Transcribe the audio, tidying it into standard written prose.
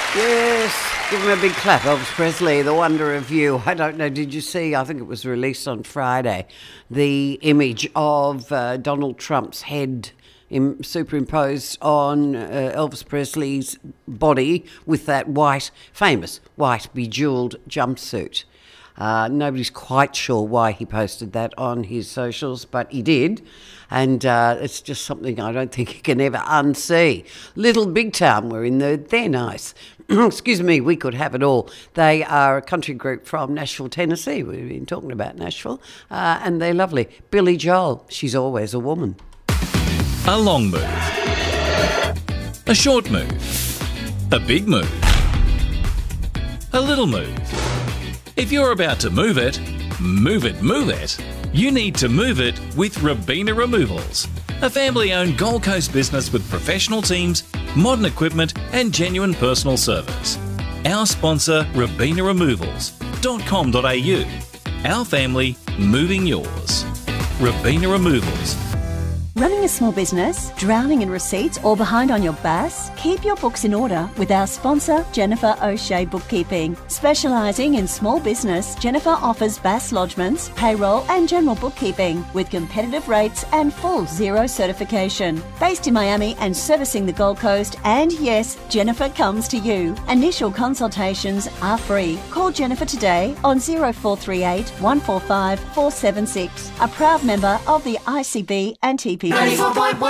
Yes, give him a big clap. Elvis Presley, The Wonder of You. I don't know, did you see, I think it was released on Friday, the image of Donald Trump's head superimposed on Elvis Presley's body with that famous white bejewelled jumpsuit. Nobody's quite sure why he posted that on his socials, but he did. And it's just something I don't think you can ever unsee. Little Big Town were in there. They're nice. Excuse me, we could have it all. They are a country group from Nashville, Tennessee. We've been talking about Nashville. And they're lovely. Billy Joel, She's Always a Woman. A long move. A short move. A big move. A little move. If you're about to move it, move it, move it. You need to move it with Robina Removals, a family-owned Gold Coast business with professional teams, modern equipment and genuine personal service. Our sponsor, robinaremovals.com.au. Our family, moving yours. Robina Removals. Running a small business, drowning in receipts or behind on your BAS? Keep your books in order with our sponsor, Jennifer O'Shea Bookkeeping. Specialising in small business, Jennifer offers BAS lodgements, payroll and general bookkeeping with competitive rates and full zero certification. Based in Miami and servicing the Gold Coast, and yes, Jennifer comes to you. Initial consultations are free. Call Jennifer today on 0438 145 476. A proud member of the ICB and TPP. 94.1